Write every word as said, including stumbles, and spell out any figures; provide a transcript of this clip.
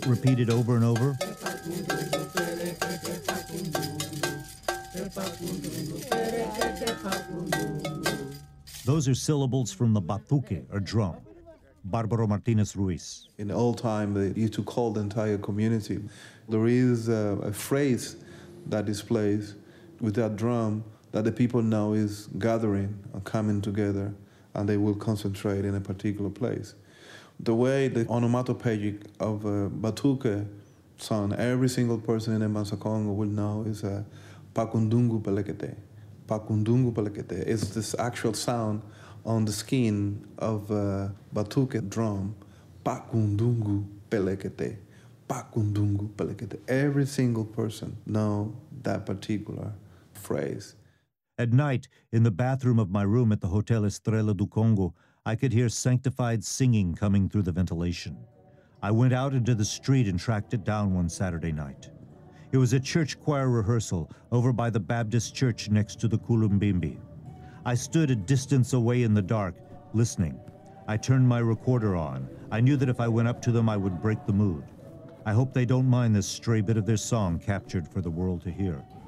repeated over and over. Those are syllables from the batuque, or drum. Barbaro Martinez Ruiz. In old time, they used to call the entire community. There is a, a phrase that is played with that drum that the people know is gathering or coming together, and they will concentrate in a particular place. The way the onomatopoeic of a batuque sound, every single person in Mbanza Congo will know is a pakundungu pelekete. Pakundungu pelekete. It's this actual sound on the skin of a batuque drum. Pakundungu pelekete. Pakundungu pelekete. Every single person know that particular phrase. At night, in the bathroom of my room at the Hotel Estrela do Congo, I could hear sanctified singing coming through the ventilation. I went out into the street and tracked it down one Saturday night. It was a church choir rehearsal over by the Baptist church next to the Kulumbimbi. I stood a distance away in the dark, listening. I turned my recorder on. I knew that if I went up to them, I would break the mood. I hope they don't mind this stray bit of their song captured for the world to hear.